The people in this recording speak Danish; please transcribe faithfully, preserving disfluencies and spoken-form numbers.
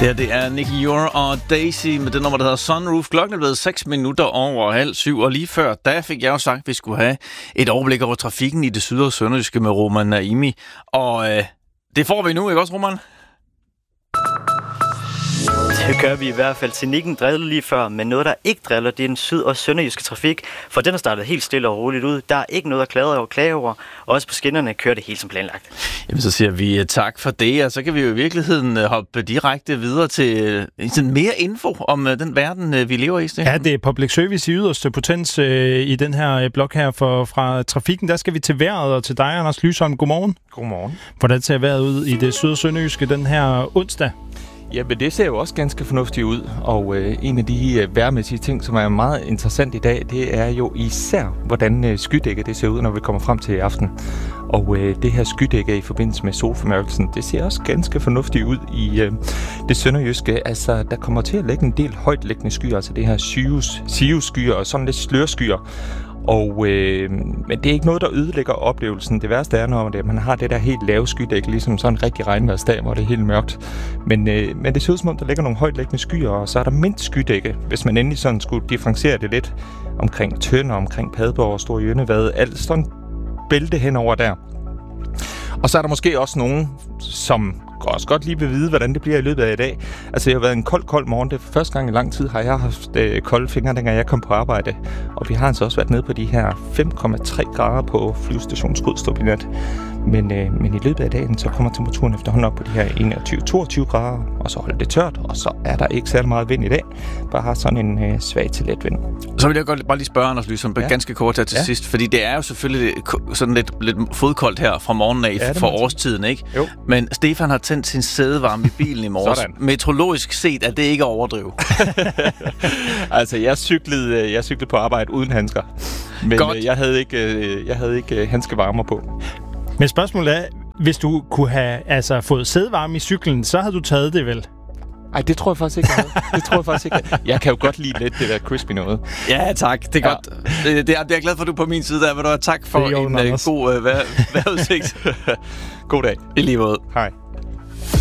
Ja, det er Nicky Jure og Daisy med det nummer, der hedder Sunroof. Klokken er blevet seks minutter over halv syv, og lige før, der fik jeg jo sagt, at vi skulle have et overblik over trafikken i det syd- og sønderjyske med Roman Naimi. Og øh, det får vi nu, ikke også, Roman? Det gør vi i hvert fald. Teknikken drillede lige før, men noget, der ikke driller, det er den syd- og sønderjyske trafik, for den har startet helt stille og roligt ud. Der er ikke noget at klage over, klage over, og også på skinnerne kører det helt som planlagt. Jamen, så siger vi tak for det, og så kan vi jo i virkeligheden hoppe direkte videre til sådan mere info om den verden, vi lever i. Ja, det er public service i yderste potens øh, i den her blok her for, fra trafikken. Der skal vi til vejret og til dig, Anders Lysholm. Godmorgen. Godmorgen. Hvordan ser vejret ud i det syd- og sønderjyske den her onsdag? Ja, men det ser jo også ganske fornuftigt ud, og øh, en af de øh, vejrmæssige ting, som er meget interessant i dag, det er jo især, hvordan øh, skydækket det ser ud, når vi kommer frem til i aften. Og øh, det her skydække i forbindelse med solformørkelsen, det ser også ganske fornuftigt ud i øh, det sønderjyske. Altså, der kommer til at lægge en del højtliggende skyer, altså det her Sirius-skyer og sådan lidt slørskyer. Og, øh, men det er ikke noget, der ødelægger oplevelsen. Det værste er, når det, man har det der helt lave skydæk, ligesom sådan en rigtig regnvejrsdag, hvor det er helt mørkt. Men, øh, men det ser ud som om, der ligger nogle højtliggende skyer, og så er der mindst skydække, hvis man endelig sådan skulle differentiere det lidt omkring Tønder, omkring Padborg og Store Jønnevad. Alt sådan bælte henover der. Og så er der måske også nogen, som også godt lige vil vide, hvordan det bliver i løbet af i dag. Altså, det har været en kold, kold morgen. Det er første gang i lang tid, har jeg haft øh, kolde fingre, dengang jeg kom på arbejde. Og vi har altså også været nede på de her fem komma tre grader på flyvestation Skrydstrup i nat. Men, øh, men i løbet af dagen, så kommer temperaturen efterhånden op på de her enogtyve til toogtyve grader, og så holder det tørt, og så er der ikke særlig meget vind i dag. Bare har sådan en øh, svag til let vind. Så vil jeg godt bare lige spørge, Anders Lysholm, ja. ganske kort her til ja. sidst, fordi det er jo selvfølgelig sådan lidt, lidt fodkoldt her fra morgenen af ja, for årstiden, ikke? Jo. Men Stefan har tændt sin sædevarme i bilen i morges. Meteorologisk set er det ikke at overdrive. Altså, jeg cyklede, jeg cyklede på arbejde uden handsker, men godt. jeg havde ikke, jeg havde ikke handskevarmer på. Men spørgsmålet er, hvis du kunne have altså, fået sædevarme i cyklen, så havde du taget det vel? Ej, det tror jeg faktisk ikke, jeg havde. Det tror jeg faktisk ikke. Jeg kan jo godt lide lidt det der crispy noget. Ja, tak. Det er ja. godt. Det, det, er, det er jeg glad for, at du er på min side der. Vil du have tak for en uh, god uh, vejrudsigt. God dag. I lige måde. Hej.